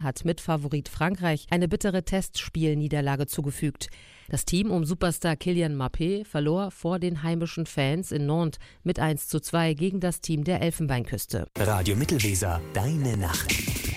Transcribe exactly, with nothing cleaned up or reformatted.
hat Mitfavorit Frankreich eine bittere Testspielniederlage zugefügt. Das Team um Superstar Kylian Mbappé verlor vor den heimischen Fans in Nantes mit eins zu zwei gegen das Team der Elfenbeinküste. Radio Mittelweser, deine Nacht.